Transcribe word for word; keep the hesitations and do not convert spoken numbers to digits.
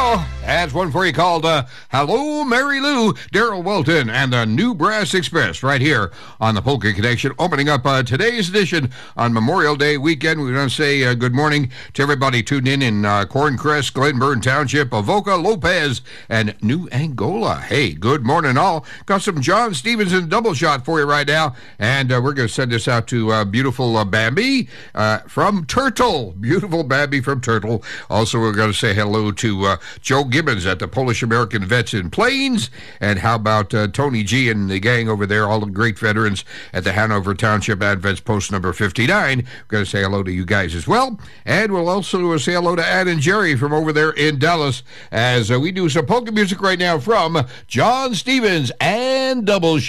go. That's one for you called uh, Hello, Mary Lou, Daryl Walton, and the New Brass Express right here on the Polka Connection, opening up uh, today's edition on Memorial Day weekend. We want to say uh, good morning to everybody tuned in in uh, Corncrest, Glenburn Township, Avoca, Lopez, and New Angola. Hey, good morning all. Got some John Stevenson double shot for you right now, and uh, we're going to send this out to uh, beautiful uh, Bambi uh, from Turtle. Beautiful Bambi from Turtle. Also, we're going to say hello to uh, Joe Gibbons at the Polish American Vets in Plains. And how about uh, Tony G and the gang over there, all the great veterans at the Hanover Township Advents Post number fifty-nine. We're going to say hello to you guys as well. And we'll also say hello to Ann and Jerry from over there in Dallas as uh, we do some polka music right now from John Stevens and Double Shot.